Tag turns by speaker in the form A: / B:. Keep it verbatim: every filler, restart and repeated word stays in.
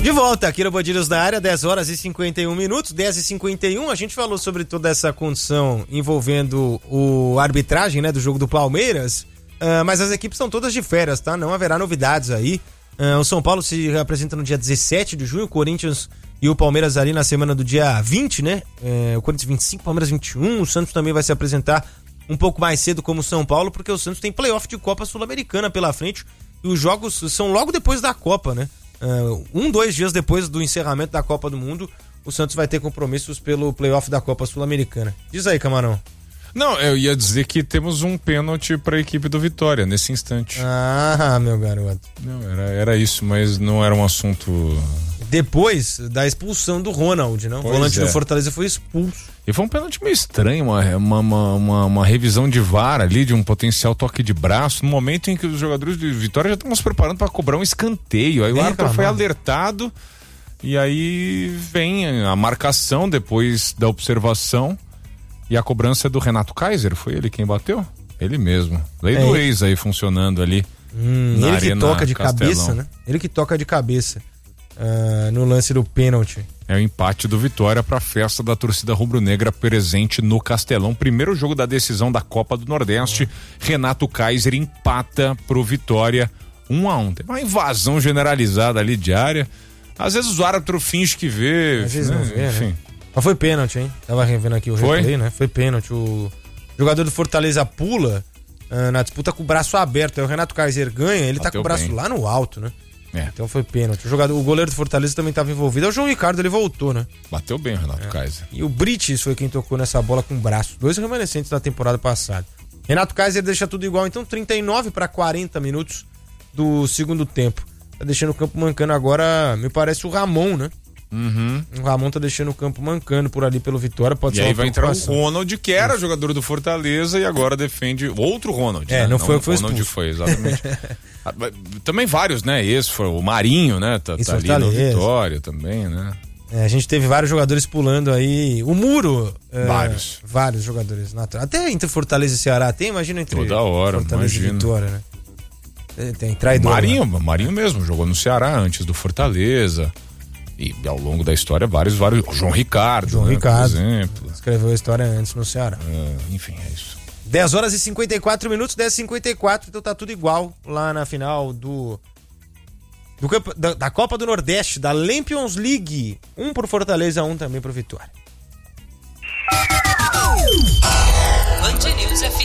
A: De volta aqui no Band News na área, dez horas e cinquenta e um minutos, dez e cinquenta e um. A gente falou sobre toda essa condição envolvendo o arbitragem, né, do jogo do Palmeiras, uh, mas as equipes estão todas de férias, tá? Não haverá novidades aí. Uh, o São Paulo se apresenta no dia dezessete de junho, o Corinthians e o Palmeiras ali na semana do dia vinte, né? Uh, o Corinthians vinte e cinco, o Palmeiras vinte e um. O Santos também vai se apresentar um pouco mais cedo como o São Paulo, porque o Santos tem playoff de Copa Sul-Americana pela frente e os jogos são logo depois da Copa, né? Uh, um, dois dias depois do encerramento da Copa do Mundo, o Santos vai ter compromissos pelo playoff da Copa Sul-Americana. Diz aí, Camarão.
B: Não, eu ia dizer que temos um pênalti para a equipe do Vitória nesse instante.
A: Ah, meu garoto.
B: Não, era, era isso, mas não era um assunto...
A: Depois da expulsão do Ronald, não? O volante é. do Fortaleza foi expulso.
B: E foi um pênalti meio estranho, uma, uma, uma, uma revisão de V A R ali, de um potencial toque de braço, no momento em que os jogadores de Vitória já estão se preparando para cobrar um escanteio. Aí Bem o árbitro foi alertado e aí vem a marcação depois da observação e a cobrança é do Renato Kaiser, foi ele quem bateu? Ele mesmo. Lei é do ex aí funcionando ali.
A: Hum, ele que toca de Castelão. Cabeça, né? Ele que toca de cabeça. Uh, no lance do pênalti.
B: É o empate do Vitória para a festa da torcida rubro-negra presente no Castelão. Primeiro jogo da decisão da Copa do Nordeste. Uhum. Renato Kaiser empata pro Vitória um a um. Tem uma invasão generalizada ali de área. Às vezes o árbitro finge que vê.
A: Às vezes né? não vê, enfim. Né? Mas foi pênalti, hein? Tava revendo aqui o
B: foi?
A: replay, né? Foi pênalti. O jogador do Fortaleza pula uh, na disputa com o braço aberto. Aí o Renato Kaiser ganha, ele Bateu tá com o braço bem. lá no alto, né? É. Então foi pênalti. O, jogador, o goleiro do Fortaleza também estava envolvido. É o João Ricardo, ele voltou, né?
B: Bateu bem o Renato é. Kaiser.
A: E o Brites foi quem tocou nessa bola com o braço. Dois remanescentes da temporada passada. Renato Kaiser deixa tudo igual, então trinta e nove para quarenta minutos do segundo tempo. Tá deixando o campo mancando agora, me parece o Ramon, né?
B: Uhum.
A: O Ramon tá deixando o campo mancando por ali pelo Vitória. Pode
B: e
A: ser
B: aí vai entrar o Ronald, que era Isso. jogador do Fortaleza e agora defende outro Ronald.
A: É,
B: né?
A: não foi o que foi
B: Ronald foi, exatamente. Também vários, né? Esse foi o Marinho, né? Tá, tá ali no Vitória também, né?
A: É, a gente teve vários jogadores pulando aí. O Muro. É,
B: vários.
A: Vários jogadores. Até entre Fortaleza e Ceará tem, imagina entre
B: Toda hora,
A: Fortaleza
B: imagino.
A: e Vitória, né? Tem traidor.
B: Marinho,
A: né?
B: Marinho mesmo, jogou no Ceará antes do Fortaleza. E ao longo da história, vários, vários. O João Ricardo,
A: João
B: né,
A: Ricardo,
B: por exemplo.
A: Escreveu a história antes no Ceará.
B: É, enfim, é isso.
A: dez horas e cinquenta e quatro minutos, dez e cinquenta e quatro, então tá tudo igual lá na final do, do da, da Copa do Nordeste, da Lampions League. Um pro Fortaleza, um também pro Vitória.